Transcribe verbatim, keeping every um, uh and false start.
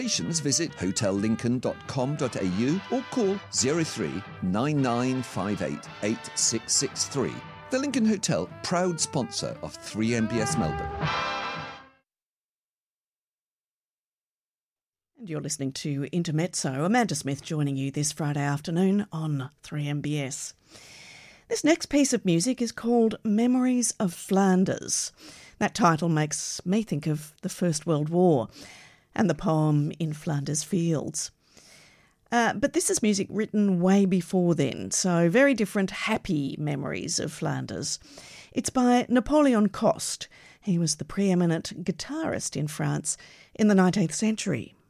Visit hotel lincoln dot com dot a u or call zero three nine nine five eight eight six six three. The Lincoln Hotel, proud sponsor of three M B S Melbourne. And you're listening to Intermezzo. Amanda Smith joining you this Friday afternoon on three M B S. This next piece of music is called Memories of Flanders. That title makes me think of the First World War and the poem In Flanders Fields. Uh, but this is music written way before then, so very different happy memories of Flanders. It's by Napoleon Coste. He was the preeminent guitarist in France in the nineteenth century.